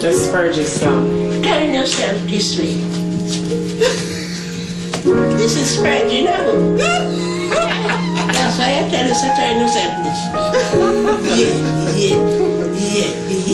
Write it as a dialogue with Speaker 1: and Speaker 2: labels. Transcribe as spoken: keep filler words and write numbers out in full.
Speaker 1: Just purge yourself.
Speaker 2: Turn yourself this way. This is spread, you know. That's why I tell you to turn yourself this way. Yeah, yeah, yeah, yeah.